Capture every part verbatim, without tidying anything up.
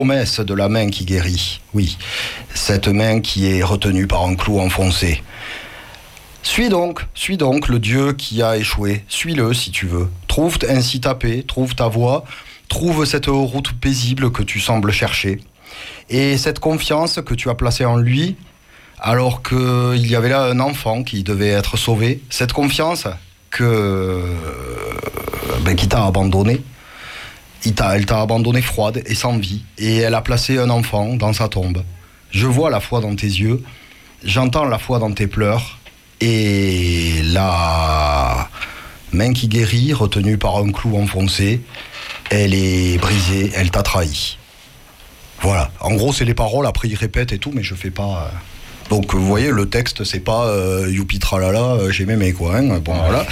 Promesse de la main qui guérit, oui, cette main qui est retenue par un clou enfoncé. Suis donc, suis donc le Dieu qui a échoué, suis-le si tu veux. Trouve ainsi ta paix, trouve ta voie, trouve cette route paisible que tu sembles chercher. Et cette confiance que tu as placée en lui, alors qu'il y avait là un enfant qui devait être sauvé, cette confiance que, ben, qui t'a abandonné, il t'a, elle t'a abandonné froide et sans vie, et elle a placé un enfant dans sa tombe. Je vois la foi dans tes yeux, j'entends la foi dans tes pleurs, et la main qui guérit, retenue par un clou enfoncé, elle est brisée, elle t'a trahi. Voilà, en gros c'est les paroles, après il répète et tout, mais je fais pas... Euh... Donc vous voyez, le texte c'est pas euh, youpi tralala, euh, j'ai mémé quoi, hein, bon voilà.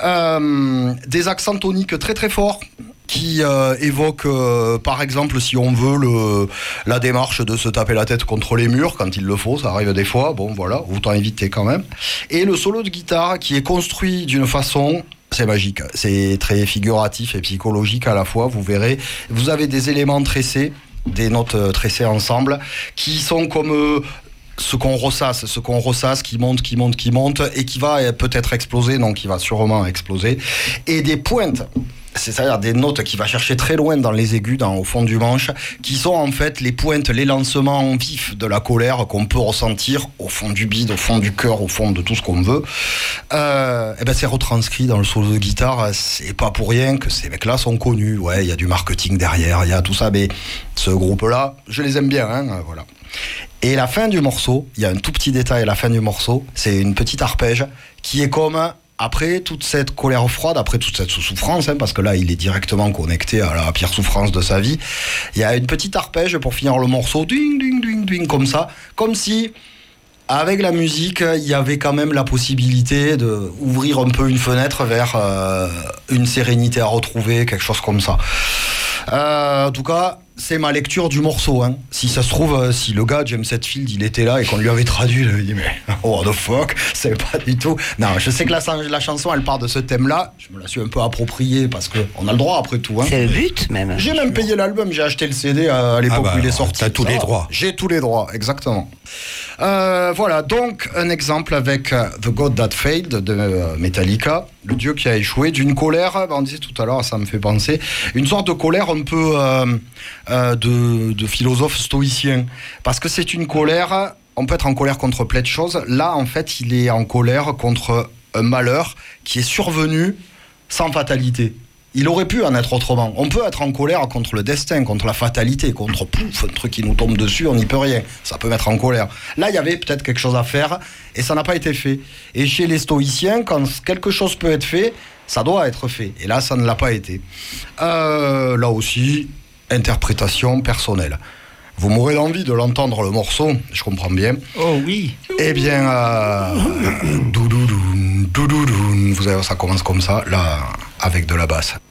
Euh, des accents toniques très très forts, qui euh, évoque, euh, par exemple, si on veut, le, la démarche de se taper la tête contre les murs, quand il le faut, ça arrive des fois, bon voilà, autant éviter quand même. Et le solo de guitare qui est construit d'une façon... C'est magique, c'est très figuratif et psychologique à la fois, vous verrez. Vous avez des éléments tressés, des notes tressées ensemble, qui sont comme... Euh, ce qu'on ressasse, ce qu'on ressasse, qui monte, qui monte, qui monte, et qui va peut-être exploser, donc qui va sûrement exploser. Et des pointes, c'est-à-dire des notes qui va chercher très loin dans les aigus, dans, au fond du manche, qui sont en fait les pointes, les lancements vifs de la colère qu'on peut ressentir au fond du bide, au fond du cœur, au fond de tout ce qu'on veut. Euh, et ben c'est retranscrit dans le solo de guitare. C'est pas pour rien que ces mecs-là sont connus. Ouais, il y a du marketing derrière, il y a tout ça, mais ce groupe-là, je les aime bien, hein, voilà. Et la fin du morceau, il y a un tout petit détail à la fin du morceau, c'est une petite arpège qui est comme... Après toute cette colère froide, après toute cette souffrance, hein, parce que là il est directement connecté à la pire souffrance de sa vie, il y a une petite arpège pour finir le morceau, ding, ding, ding, ding, comme ça, comme si avec la musique il y avait quand même la possibilité d'ouvrir un peu une fenêtre vers euh, une sérénité à retrouver, quelque chose comme ça. Euh, en tout cas, c'est ma lecture du morceau. Hein. Si ça se trouve, si le gars James Hetfield il était là et qu'on lui avait traduit, il avait dit mais what the fuck, c'est pas du tout. Non, je sais que la, la chanson elle part de ce thème-là. Je me la suis un peu appropriée parce que on a le droit après tout. Hein. C'est le but même. J'ai même payé l'album, j'ai acheté le C D à, à l'époque ah bah, où il est sorti. T'as tous les droits. J'ai tous les droits, exactement. Euh, voilà, donc un exemple avec uh, The God That Failed de uh, Metallica, le Dieu qui a échoué, d'une colère, on disait tout à l'heure, ça me fait penser, une sorte de colère un peu euh, euh, de, de philosophe stoïcien, parce que c'est une colère, on peut être en colère contre plein de choses, là en fait il est en colère contre un malheur qui est survenu sans fatalité. Il aurait pu en être autrement. On peut être en colère contre le destin, contre la fatalité, contre pouf, un truc qui nous tombe dessus, on n'y peut rien. Ça peut mettre en colère. Là, il y avait peut-être quelque chose à faire et ça n'a pas été fait. Et chez les stoïciens, quand quelque chose peut être fait, ça doit être fait. Et là, ça ne l'a pas été. Euh, là aussi, interprétation personnelle. Vous m'aurez l'envie de l'entendre, le morceau, je comprends bien. Oh oui. Eh bien, euh, doudoudoun, doudoudoun, vous savez, ça commence comme ça, là, avec de la basse.